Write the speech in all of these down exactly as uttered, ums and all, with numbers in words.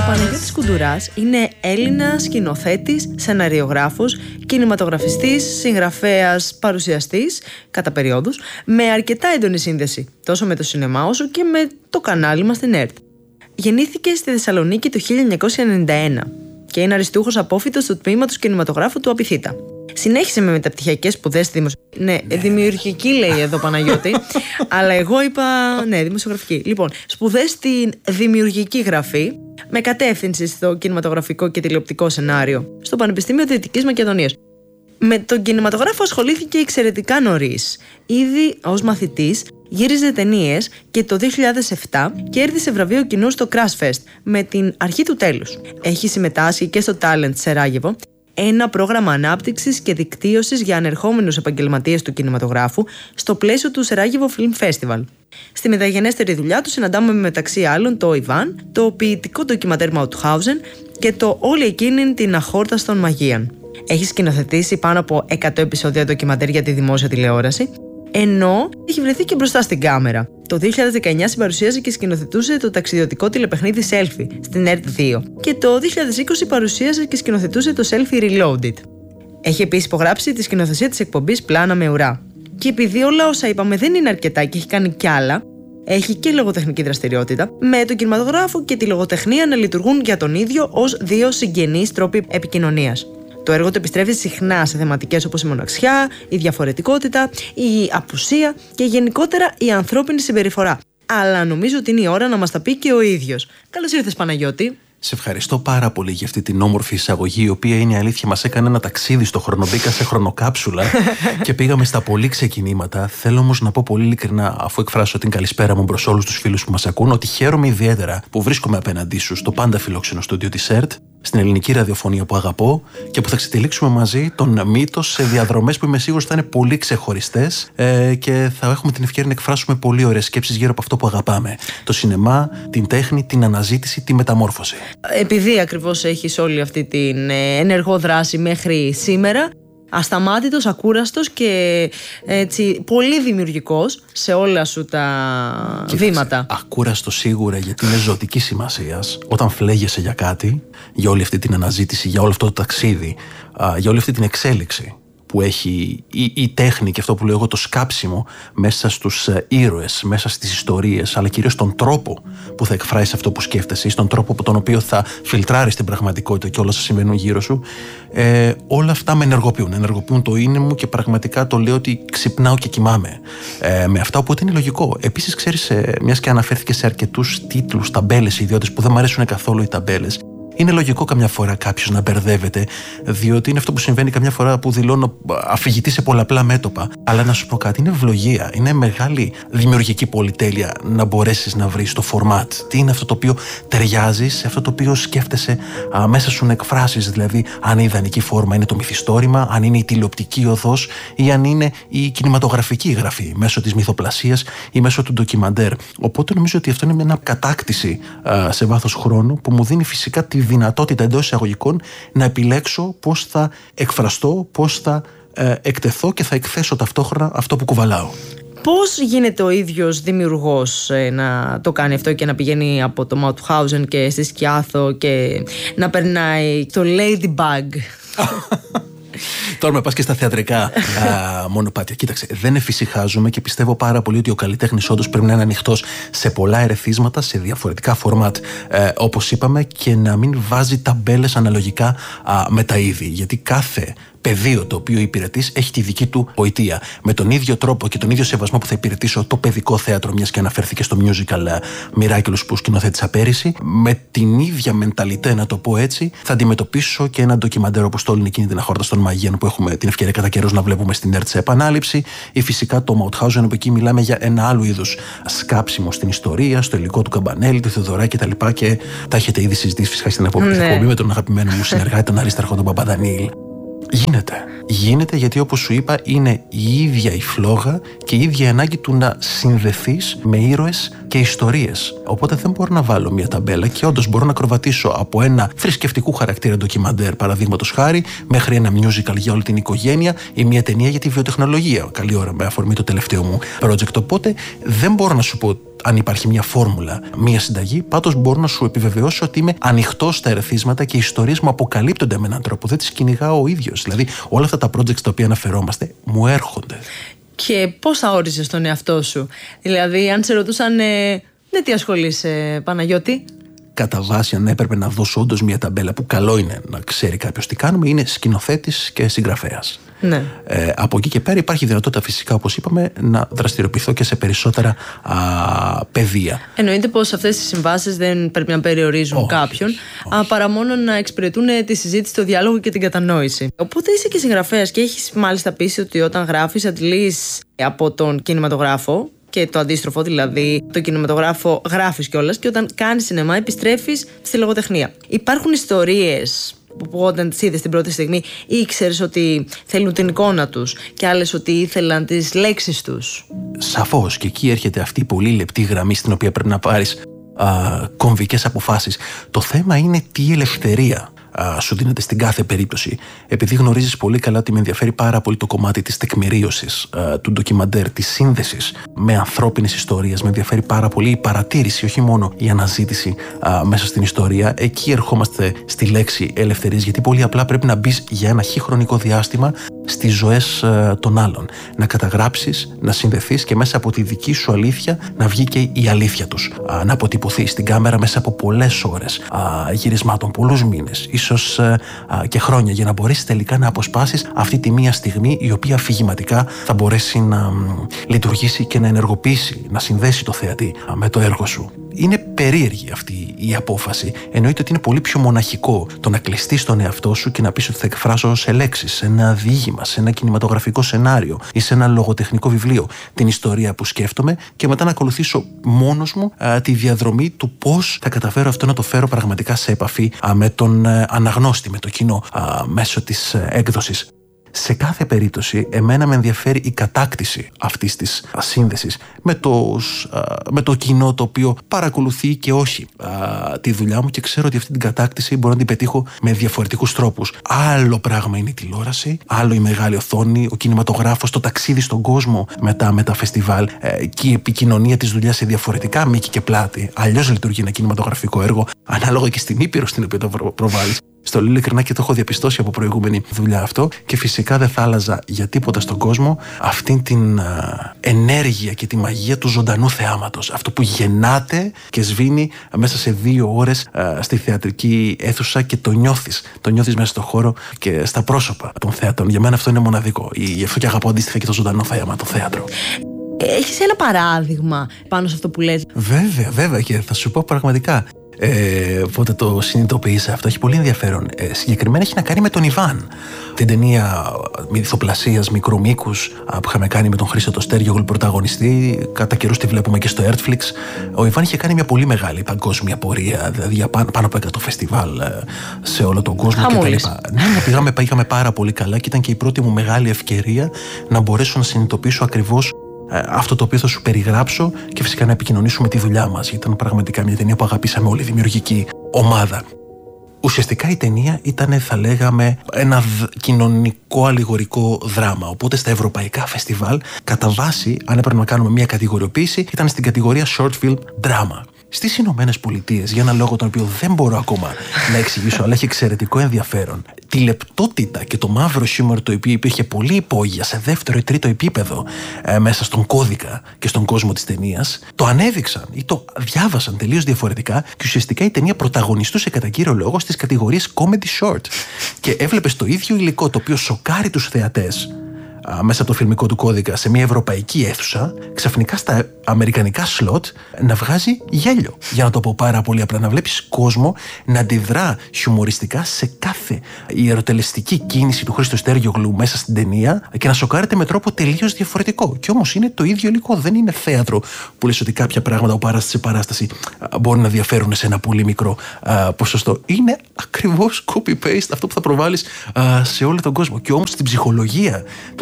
Ο Παναγιώτης Κουντουράς είναι Έλληνας σκηνοθέτης, σεναριογράφος, κινηματογραφιστής, συγγραφέας, παρουσιαστής, κατά περιόδους, με αρκετά έντονη σύνδεση τόσο με το σινεμά όσο και με το κανάλι μας στην ΕΡΤ. Γεννήθηκε στη Θεσσαλονίκη το χίλια εννιακόσια ενενήντα ένα και είναι αριστούχος απόφοιτος του τμήματος κινηματογράφου του Απιθύτα. Συνέχισε με μεταπτυχιακές σπουδές στη δημοσιογραφική. Ναι, ναι, δημιουργική λέει εδώ Παναγιώτη, αλλά εγώ είπα ναι, δημοσιογραφική. Λοιπόν, σπουδές στην δημιουργική γραφή με κατεύθυνση στο κινηματογραφικό και τηλεοπτικό σενάριο στο Πανεπιστήμιο Δυτικής Μακεδονίας. Με τον κινηματογράφο ασχολήθηκε εξαιρετικά νωρίς. Ήδη ως μαθητής γύριζε ταινίες και το δύο χιλιάδες επτά κέρδισε βραβείο κοινού στο Crash Fest με την αρχή του τέλους. Έχει συμμετάσχει και στο Talent Σεράγεβο, ένα πρόγραμμα ανάπτυξης και δικτύωσης για ανερχόμενους επαγγελματίες του κινηματογράφου στο πλαίσιο του Σεράγεβο Film Festival. Στη μεταγενέστερη δουλειά του συναντάμε μεταξύ άλλων το Ιβάν, το ποιητικό ντοκιμαντέρ Μαουτχάουζεν και το Όλη εκείνη την αχόρταστον μαγείαν. Έχει σκηνοθετήσει πάνω από εκατό επεισόδια ντοκιμαντέρ για τη δημόσια τηλεόραση, ενώ έχει βρεθεί και μπροστά στην κάμερα. Το δύο χιλιάδες δεκαεννιά συμπαρουσίαζε και σκηνοθετούσε το ταξιδιωτικό τηλεπαιχνίδι Selfie στην ΕΡΤ δύο και το δύο χιλιάδες είκοσι παρουσίαζε και σκηνοθετούσε το Selfie Reloaded. Έχει επίσης υπογράψει τη σκηνοθεσία της εκπομπής Πλάνα με ουρά. Και επειδή όλα όσα είπαμε δεν είναι αρκετά και έχει κάνει κι άλλα, έχει και λογοτεχνική δραστηριότητα, με τον κινηματογράφο και τη λογοτεχνία να λειτουργούν για τον ίδιο ως δύο συγγενείς τρόποι επικοινωνίας. Το έργο του επιστρέφει συχνά σε θεματικές όπως η μοναξιά, η διαφορετικότητα, η απουσία και γενικότερα η ανθρώπινη συμπεριφορά. Αλλά νομίζω ότι είναι η ώρα να μας τα πει και ο ίδιος. Καλώς ήρθες, Παναγιώτη. Σε ευχαριστώ πάρα πολύ για αυτή την όμορφη εισαγωγή, η οποία είναι η αλήθεια μας έκανε ένα ταξίδι στο χρόνο. Μπήκα σε χρονοκάψουλα και πήγαμε στα πολύ ξεκινήματα. Θέλω όμως να πω πολύ ειλικρινά, αφού εκφράσω την καλησπέρα μου προς όλους τους φίλους που μας ακούν, ότι χαίρομαι ιδιαίτερα που βρίσκομαι απέναντί σου στο πάντα φιλόξενο στούντιο της ΕΡΤ, στην ελληνική ραδιοφωνία που αγαπώ και που θα ξετυλίξουμε μαζί τον μύτο σε διαδρομές που είμαι σίγουρος θα είναι πολύ ξεχωριστές ε, και θα έχουμε την ευκαιρία να εκφράσουμε πολύ ωραίες σκέψεις γύρω από αυτό που αγαπάμε. Το σινεμά, την τέχνη, την αναζήτηση, τη μεταμόρφωση. Επειδή ακριβώς έχεις όλη αυτή την ενεργό δράση μέχρι σήμερα, ασταμάτητος, ακούραστος και έτσι, πολύ δημιουργικός σε όλα σου τα Κοίταξε, βήματα. Ακούραστος σίγουρα, γιατί είναι ζωτική σημασίας όταν φλέγεσαι για κάτι, για όλη αυτή την αναζήτηση, για όλο αυτό το ταξίδι, για όλη αυτή την εξέλιξη που έχει η, η τέχνη και αυτό που λέω εγώ, το σκάψιμο μέσα στους ήρωες, μέσα στις ιστορίες, αλλά κυρίως τον τρόπο που θα εκφράσεις αυτό που σκέφτεσαι, στον τρόπο από τον οποίο θα φιλτράρεις την πραγματικότητα και όλα όσα συμβαίνουν γύρω σου. Ε, όλα αυτά με ενεργοποιούν, ενεργοποιούν το είναι μου και πραγματικά το λέω ότι ξυπνάω και κοιμάμαι ε, με αυτά, οπότε είναι λογικό. Επίσης, ξέρεις, ε, μιας και αναφέρθηκε σε αρκετούς τίτλους, ταμπέλες, ιδιώτες που δεν μου αρέσουν καθόλου οι ταμπέλες. Είναι λογικό καμιά φορά κάποιος να μπερδεύεται, διότι είναι αυτό που συμβαίνει καμιά φορά που δηλώνω αφηγητή σε πολλαπλά μέτωπα. Αλλά να σου πω κάτι, είναι ευλογία, είναι μεγάλη δημιουργική πολυτέλεια να μπορέσεις να βρεις το format. Τι είναι αυτό το οποίο ταιριάζει σε αυτό το οποίο σκέφτεσαι α, μέσα σου να εκφράσεις. Δηλαδή, αν η ιδανική φόρμα είναι το μυθιστόρημα, αν είναι η τηλεοπτική οδός ή αν είναι η κινηματογραφική γραφή μέσω της μυθοπλασίας ή μέσω του ντοκιμαντέρ. Οπότε νομίζω ότι αυτό είναι μια κατάκτηση α, σε βάθος χρόνου που μου δίνει φυσικά τη δυνατότητα εντός εισαγωγικών να επιλέξω πώς θα εκφραστώ, πώς θα ε, εκτεθώ και θα εκθέσω ταυτόχρονα αυτό που κουβαλάω. Πώς γίνεται ο ίδιος δημιουργός ε, να το κάνει αυτό και να πηγαίνει από το Μαουτχάουζεν και στη Σκιάθο και να περνάει το Ladybug? Τώρα με πας και στα θεατρικά α, μονοπάτια. Κοίταξε, δεν εφησυχάζουμε και πιστεύω πάρα πολύ ότι ο καλλιτέχνης όντως πρέπει να είναι ανοιχτός σε πολλά ερεθίσματα, σε διαφορετικά φορμάτ, ε, όπως είπαμε, και να μην βάζει ταμπέλες αναλογικά α, με τα είδη. Γιατί κάθε πεδίο το οποίο υπηρετείς έχει τη δική του γοητεία. Με τον ίδιο τρόπο και τον ίδιο σεβασμό που θα υπηρετήσω το παιδικό θέατρο, μιας και αναφέρθηκε στο musical Miraculous που σκηνοθέτησα πέρυσι, με την ίδια μενταλιτέ, να το πω έτσι, θα αντιμετωπίσω και ένα ντοκιμαντέρ όπως το Όλη εκείνη την αχόρταστον μαγείαν που έχουμε την ευκαιρία κατά καιρός να βλέπουμε στην ΕΡΤ σε επανάληψη, ή φυσικά το Μαουτχάουζεν, που εκεί μιλάμε για ένα άλλο είδους σκάψιμο στην ιστορία, στο υλικό του Καμπανέλη, του Θεοδωράκη κτλ. Και, και τα έχετε ήδη συζητήσει φυσικά στην εκπομπή ναι. με τον αγαπημένο μου συνεργάτη, τον Αρίσταρχο τον Παπαδανίλ. Γίνεται. Γίνεται γιατί, όπως σου είπα, είναι η ίδια η φλόγα και η ίδια η ανάγκη του να συνδεθείς με ήρωες και ιστορίες. Οπότε δεν μπορώ να βάλω μια ταμπέλα και όντως μπορώ να ακροβατήσω από ένα θρησκευτικού χαρακτήρα ντοκιμαντέρ, παραδείγματος χάρη, μέχρι ένα musical για όλη την οικογένεια ή μια ταινία για τη βιοτεχνολογία. Καλή ώρα, με αφορμή το τελευταίο μου project. Οπότε δεν μπορώ να σου πω αν υπάρχει μια φόρμουλα, μια συνταγή. Πάντως μπορώ να σου επιβεβαιώσω ότι είμαι ανοιχτός στα ερεθίσματα και οι ιστορίες μου αποκαλύπτονται με έναν τρόπο. Δεν τις κυνηγάω ο ίδιος. Δηλαδή, όλα αυτά τα projects τα οποία αναφερόμαστε μου έρχονται. Και πώς θα όριζες τον εαυτό σου? Δηλαδή, αν σε ρωτούσαν, ε, με τι ασχολείσαι, Παναγιώτη? Κατά βάση, αν έπρεπε να δώσω όντως μια ταμπέλα που καλό είναι να ξέρει κάποιος τι κάνουμε, είναι σκηνοθέτης και συγγραφέας. Ναι. Ε, από εκεί και πέρα υπάρχει δυνατότητα φυσικά, όπως είπαμε, να δραστηριοποιηθώ και σε περισσότερα α, πεδία. Εννοείται πως αυτές οι συμβάσεις δεν πρέπει να περιορίζουν όχι, κάποιον, όχι. Α, παρά μόνο να εξυπηρετούν τη συζήτηση, το διάλογο και την κατανόηση. Οπότε είσαι και συγγραφέας και έχεις μάλιστα πείσει ότι όταν γράφεις αντλείς από τον κινηματογράφο. Και το αντίστροφο, δηλαδή το κινηματογράφο γράφεις κιόλας, και όταν κάνεις σινεμά επιστρέφεις στη λογοτεχνία. Υπάρχουν ιστορίες που όταν τις είδες την πρώτη στιγμή ήξερες ότι θέλουν την εικόνα τους, και άλλες ότι ήθελαν τις λέξεις τους? Σαφώς, και εκεί έρχεται αυτή η πολύ λεπτή γραμμή στην οποία πρέπει να πάρεις α, κομβικές αποφάσεις. Το θέμα είναι τι ελευθερία σου δίνεται στην κάθε περίπτωση. Επειδή γνωρίζεις πολύ καλά ότι με ενδιαφέρει πάρα πολύ το κομμάτι της τεκμηρίωσης α, του ντοκιμαντέρ, της σύνδεσης με ανθρώπινες ιστορίες, με ενδιαφέρει πάρα πολύ η παρατήρηση, όχι μόνο η αναζήτηση α, μέσα στην ιστορία. Εκεί ερχόμαστε στη λέξη ελευθερίας, γιατί πολύ απλά πρέπει να μπεις για ένα χι χρονικό διάστημα στις ζωές α, των άλλων. Να καταγράψεις, να συνδεθείς και μέσα από τη δική σου αλήθεια να βγει και η αλήθεια τους. Α, να αποτυπωθεί στην κάμερα μέσα από πολλές ώρες α, γυρισμάτων, πολλούς μήνες, ίσως α, και χρόνια, για να μπορέσεις τελικά να αποσπάσεις αυτή τη μία στιγμή η οποία αφηγηματικά θα μπορέσει να μ, λειτουργήσει και να ενεργοποιήσει, να συνδέσει το θεατή α, με το έργο σου. Είναι περίεργη αυτή η απόφαση. Εννοείται ότι είναι πολύ πιο μοναχικό το να κλειστείς στον εαυτό σου και να πεις ότι θα εκφράσω σε λέξεις, σε ένα διήγημα, σε ένα κινηματογραφικό σενάριο ή σε ένα λογοτεχνικό βιβλίο την ιστορία που σκέφτομαι, και μετά να ακολουθήσω μόνος μου α, τη διαδρομή του πώς θα καταφέρω αυτό να το φέρω πραγματικά σε επαφή α, με τον α, αναγνώστη, με το κοινό α, μέσω της α, έκδοσης. Σε κάθε περίπτωση, εμένα με ενδιαφέρει η κατάκτηση αυτής της σύνδεσης με το, με το κοινό το οποίο παρακολουθεί και όχι α, τη δουλειά μου, και ξέρω ότι αυτή την κατάκτηση μπορώ να την πετύχω με διαφορετικούς τρόπους. Άλλο πράγμα είναι η τηλεόραση, άλλο η μεγάλη οθόνη, ο κινηματογράφος, το ταξίδι στον κόσμο μετά με τα φεστιβάλ ε, και η επικοινωνία της δουλειάς σε διαφορετικά μήκη και πλάτη. Αλλιώς λειτουργεί ένα κινηματογραφικό έργο, ανάλογα και στην ήπειρο στην οποία το προβάλλεις. Στο λέω ειλικρινά και το έχω διαπιστώσει από προηγούμενη δουλειά αυτό, και φυσικά δεν θα άλλαζα για τίποτα στον κόσμο αυτήν την α, ενέργεια και τη μαγεία του ζωντανού θεάματος. Αυτό που γεννάται και σβήνει μέσα σε δύο ώρες α, στη θεατρική αίθουσα, και το νιώθεις. Το νιώθεις μέσα στο χώρο και στα πρόσωπα των θεατών. Για μένα αυτό είναι μοναδικό. Γι' αυτό και αγαπώ αντίστοιχα και το ζωντανό θέαμα, το θέατρο. Έχεις ένα παράδειγμα πάνω σε αυτό που λες? Βέβαια, βέβαια, και θα σου πω πραγματικά. Ε, οπότε το συνειδητοποίησα αυτό. Έχει πολύ ενδιαφέρον. Ε, συγκεκριμένα έχει να κάνει με τον Ιβάν. Την ταινία μυθοπλασίας μικρού μήκους που είχαμε κάνει με τον Χρήστο το Στέργιογλου πρωταγωνιστή. Κατά καιρούς τη βλέπουμε και στο Netflix. Ο Ιβάν είχε κάνει μια πολύ μεγάλη παγκόσμια πορεία, δηλαδή για πάνω, πάνω από εκατό φεστιβάλ σε όλο τον κόσμο κτλ. Ναι, πήγαμε, πήγαμε πάρα πολύ καλά, και ήταν και η πρώτη μου μεγάλη ευκαιρία να μπορέσω να συνειδητοποιήσω ακριβώς αυτό το οποίο θα σου περιγράψω, και φυσικά να επικοινωνήσουμε τη δουλειά μας, γιατί ήταν πραγματικά μια ταινία που αγαπήσαμε όλη η δημιουργική ομάδα. Ουσιαστικά η ταινία ήταν, θα λέγαμε, ένα κοινωνικό αλληγορικό δράμα. Οπότε στα ευρωπαϊκά φεστιβάλ, κατά βάση, αν έπρεπε να κάνουμε μια κατηγοριοποίηση, ήταν στην κατηγορία short film drama. Στις Ηνωμένες Πολιτείες, για έναν λόγο τον οποίο δεν μπορώ ακόμα να εξηγήσω, αλλά έχει εξαιρετικό ενδιαφέρον, τη λεπτότητα και το μαύρο χιούμορ το οποίο υπήρχε πολύ υπόγεια σε δεύτερο ή τρίτο επίπεδο ε, μέσα στον κώδικα και στον κόσμο της ταινίας, το ανέδειξαν ή το διάβασαν τελείως διαφορετικά, και ουσιαστικά η ταινία πρωταγωνιστούσε κατά κύριο λόγο στις κατηγορίες comedy short. Και έβλεπες το ίδιο υλικό το οποίο σοκάρει τους θεατές μέσα από το φιλμικό του κώδικα σε μια ευρωπαϊκή αίθουσα, ξαφνικά στα αμερικανικά σλότ να βγάζει γέλιο. Για να το πω πάρα πολύ απλά, να βλέπεις κόσμο να αντιδρά χιουμοριστικά σε κάθε ιεροτελεστική κίνηση του Χρήστο Στέργιογλου μέσα στην ταινία, και να σοκάρεται με τρόπο τελείως διαφορετικό. Και όμως είναι το ίδιο υλικό, δεν είναι θέατρο που λες ότι κάποια πράγματα από παράσταση σε παράσταση μπορεί να διαφέρουν σε ένα πολύ μικρό α, ποσοστό. Είναι ακριβώς copy-paste αυτό που θα προβάλλεις α, σε όλο τον κόσμο. Και όμως στην ψυχολογία του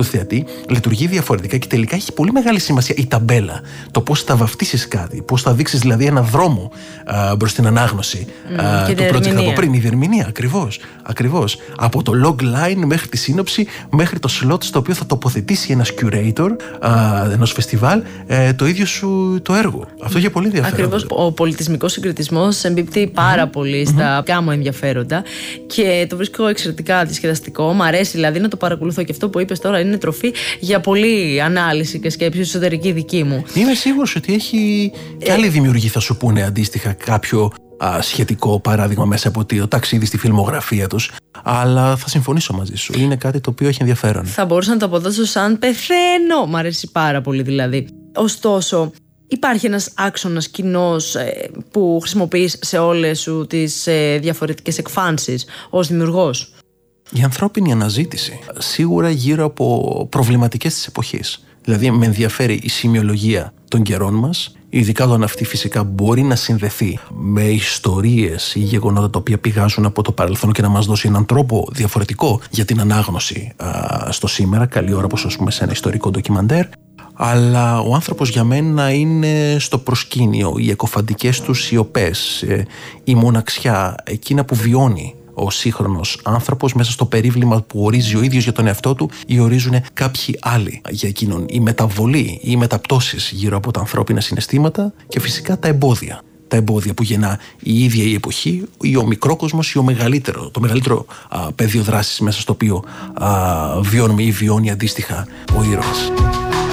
θεατή λειτουργεί διαφορετικά και τελικά έχει πολύ μεγάλη σημασία η ταμπέλα. Το πώς θα βαφτίσεις κάτι, πώς θα δείξεις δηλαδή ένα δρόμο προς την ανάγνωση mm, α, του project από πριν. Η διερμηνία, ακριβώς, ακριβώς. Από το log line μέχρι τη σύνοψη, μέχρι το slot στο οποίο θα τοποθετήσει ένας curator ενός φεστιβάλ ε, το ίδιο σου το έργο. Αυτό είχε πολύ ενδιαφέρον. Ακριβώς. Ο πολιτισμικός συγκριτισμός εμπίπτει πάρα mm-hmm. πολύ στα δικά μου ενδιαφέροντα και το βρίσκω εξαιρετικά αντισχεδαστικό. Μ' αρέσει δηλαδή να το παρακολουθώ και αυτό που είπες τώρα είναι τροφή για πολλή ανάλυση και σκέψη εσωτερική δική μου. Είμαι σίγουρος ότι έχει και άλλοι δημιουργοί θα σου πούνε αντίστοιχα κάποιο α, σχετικό παράδειγμα μέσα από το ταξίδι στη φιλμογραφία τους. Αλλά θα συμφωνήσω μαζί σου. Είναι κάτι το οποίο έχει ενδιαφέρον. Θα μπορούσα να το αποδώσω σαν πεθαίνω. Μ' αρέσει πάρα πολύ δηλαδή. Ωστόσο, υπάρχει ένας άξονας κοινός ε, που χρησιμοποιείς σε όλες σου τις ε, διαφορετικές εκφάνσεις ως δημιουργός. Η ανθρώπινη αναζήτηση, σίγουρα γύρω από προβληματικές της εποχής. Δηλαδή με ενδιαφέρει η σημειολογία των καιρών μας, ειδικά όταν αυτή φυσικά μπορεί να συνδεθεί με ιστορίες ή γεγονότα τα οποία πηγάζουν από το παρελθόν και να μας δώσει έναν τρόπο διαφορετικό για την ανάγνωση α, στο σήμερα, καλή ώρα όπως ας πούμε σε ένα ιστορικό ντοκιμαντέρ. Αλλά ο άνθρωπος για μένα είναι στο προσκήνιο, οι εκοφαντικές του σιωπές, η μοναξιά, εκείνα που βιώνει ο σύγχρονος άνθρωπος μέσα στο περίβλημα που ορίζει ο ίδιος για τον εαυτό του ή ορίζουν κάποιοι άλλοι για εκείνον. Η μεταβολή ή οι μεταπτώσεις γύρω από τα ανθρώπινα συναισθήματα και φυσικά τα εμπόδια. Τα εμπόδια που γεννά η ίδια η εποχή ή ο μικρόκοσμος ή ο μεγαλύτερο, το μεγαλύτερο α, πεδίο δράσης μέσα στο οποίο α, βιώνουμε ή βιώνει αντίστοιχα ο ήρωας.